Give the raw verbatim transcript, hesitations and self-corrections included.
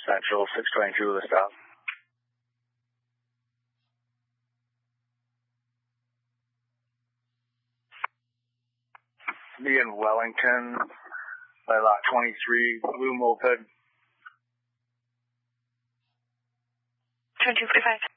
Central, six twenty-two with a stop. Be in Wellington by lot twenty-three, blue moped. twenty-two forty-five.